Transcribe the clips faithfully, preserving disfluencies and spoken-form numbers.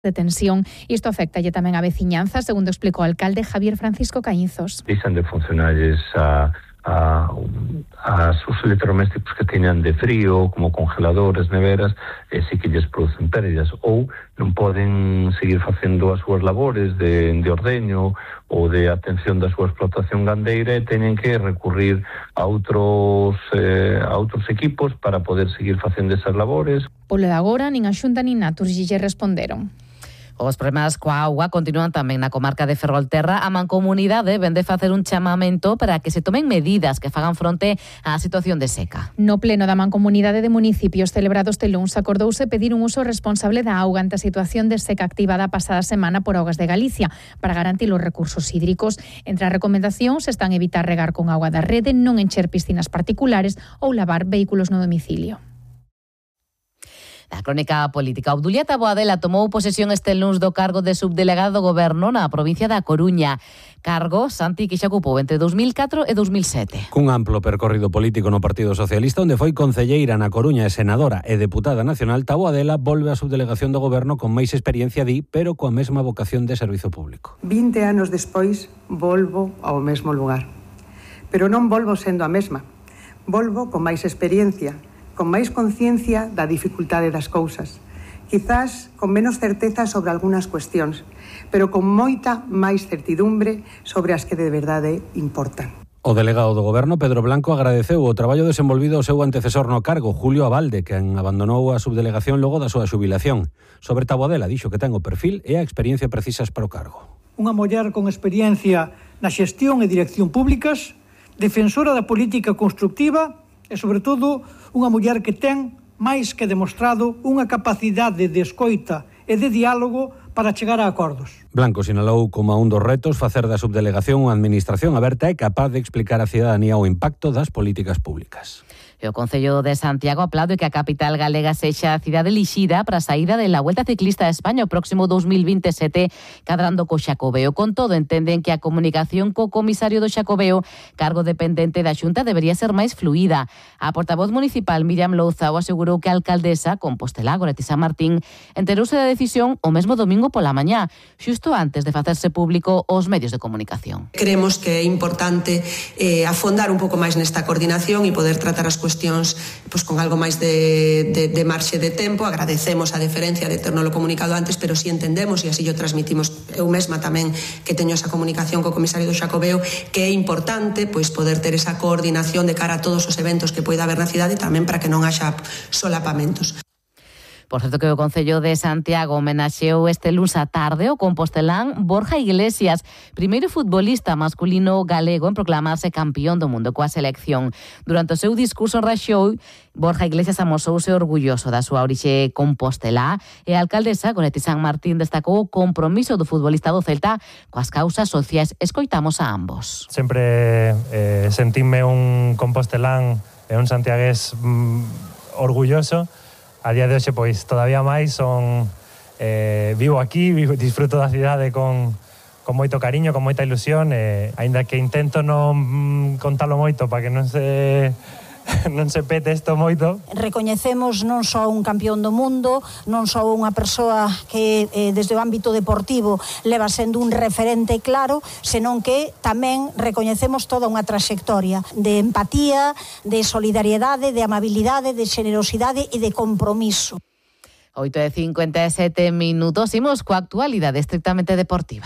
de tensión. Isto afecta tamén a veciñanza, segundo explicou o alcalde Javier Francisco Caínzos. Deixan de funcionarles a a, a sus electrodomésticos que teñan de frío, como congeladores, neveras, e si que lles producen pérdidas, ou non poden seguir facendo as súas labores de, de ordeño ou de atención da súa explotación gandeira e teñen que recurrir a outros eh, a outros equipos para poder seguir facendo esas labores. Polo de agora, nin a Xunta nin Naturgy lle responderon. Os problemas coa auga continúan tamén na comarca de Ferrolterra. A Mancomunidade vende facer un chamamento para que se tomen medidas que fagan fronte á situación de seca. No pleno da Mancomunidade de Municipios celebrado este luns acordouse pedir un uso responsable da auga ante a situación de seca activada a pasada semana por Augas de Galicia para garantir os recursos hídricos. Entre as recomendacións están evitar regar con auga da rede, non encher piscinas particulares ou lavar vehículos no domicilio. Na crónica política, Obdulia Taboadela tomou posesión este luns do cargo de subdelegado do Goberno na provincia da Coruña. Cargo, Santi, que xa ocupou entre dos mil catro e dos mil sete. Cun amplo percorrido político no Partido Socialista, onde foi concelleira na Coruña e senadora e deputada nacional, Taboadela volve á subdelegación do Goberno con máis experiencia, di, pero coa mesma vocación de servizo público. vinte anos despois, volvo ao mesmo lugar. Pero non volvo sendo a mesma. Volvo con máis experiencia, con máis conciencia da dificultade das cousas, quizás con menos certeza sobre algunhas cuestións, pero con moita máis certidumbre sobre as que de verdade importan. O delegado do Goberno, Pedro Blanco, agradeceu o traballo desenvolvido ao seu antecesor no cargo, Julio Abalde, quen abandonou a subdelegación logo da súa xubilación. Sobre Taboadela, dixo que ten o perfil e a experiencia precisas para o cargo. Unha muller con experiencia na xestión e dirección públicas, defensora da política constructiva e, sobre todo, unha muller que ten, máis que demostrado, unha capacidade de escoita e de diálogo para chegar a acordos. Blanco sinalou como un dos retos facer da subdelegación unha administración aberta e capaz de explicar á cidadanía o impacto das políticas públicas. E o Concello de Santiago aplaude que a capital galega sexa a cidade elixida para a saída de la Vuelta Ciclista de España o próximo dos mil veintisiete, cadrando co Xacobeo. Con todo, entenden que a comunicación co comisario do Xacobeo, cargo dependente da Xunta, debería ser máis fluida. A portavoz municipal Miriam Louzao asegurou que a alcaldesa, Compostela, Goretti San Martín, enterouse da decisión o mesmo domingo pola mañá, xusto antes de facerse público aos medios de comunicación. Creemos que é importante eh, afondar un pouco máis nesta coordinación e poder tratar as cuestións pues, con algo máis de, de, de marxe de tempo. Agradecemos a deferencia de ternos comunicado antes, pero si sí entendemos, e así o transmitimos eu mesma tamén, que teño esa comunicación co comisario do Xacobeo, que é importante pues, poder ter esa coordinación de cara a todos os eventos que poida haber na cidade, tamén para que non haxa solapamentos. Por certo que o Concello de Santiago homenaxeou este luns á tarde o compostelán Borja Iglesias, primeiro futbolista masculino galego en proclamarse campeón do mundo coa selección. Durante o seu discurso en Raxou, Borja Iglesias amosouse orgulloso da súa orixe compostelá e a alcaldesa Goretti San Martín destacou o compromiso do futbolista do Celta coas causas sociais. Escoitamos a ambos. Sempre eh, sentime un compostelán e un santiagués mm, orgulloso. A día de hoxe, pois, todavía máis, son eh, vivo aquí, vivo, disfruto da cidade con, con moito cariño, con moita ilusión, e aínda que intento non mm, contalo moito para que non se non se pete isto moito. Recoñecemos non só un campeón do mundo, non só unha persoa que eh, desde o ámbito deportivo leva sendo un referente claro, senón que tamén recoñecemos toda unha traxectoria de empatía, de solidariedade, de amabilidade, de xenerosidade e de compromiso. oito e cincuenta e sete minutos, imos coa actualidade estrictamente deportiva.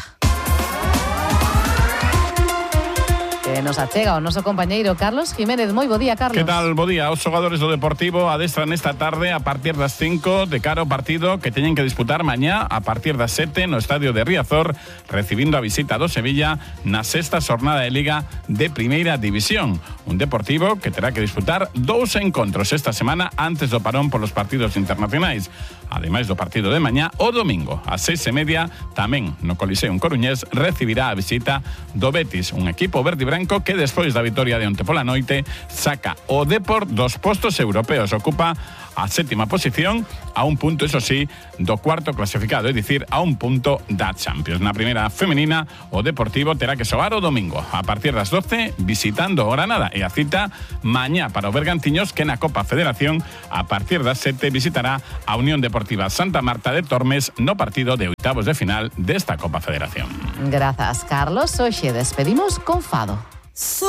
Que nos achega o noso compañeiro Carlos Jiménez. Moi bo día, Carlos. Que tal? Bo día. Os xogadores do Deportivo adestran esta tarde a partir das cinco de cara ao partido que teñen que disputar mañá a partir das sete no estadio de Riazor, recibindo a visita do Sevilla na sexta xornada de Liga de Primeira División. Un Deportivo que terá que disputar dous encontros esta semana antes do parón polos partidos internacionais. Ademais do partido de mañá, o domingo, ás seis e media, tamén no Coliseum Coruñés, recibirá a visita do Betis, un equipo verde e branco que despois da vitoria de onte pola noite saca o Depor dos postos europeos, ocupa a sétima posición, a un punto, eso sí, do cuarto clasificado, é dicir, a un punto da Champions. Na primeira femenina, o Deportivo terá que xogar o domingo, a partir das doce, visitando o Granada, e a cita mañá para o Bergantiños, que na Copa Federación, a partir das sete, visitará a Unión Deportiva Santa Marta de Tormes no partido de oitavos de final desta Copa Federación. Grazas, Carlos. Hoxe despedimos con Fado.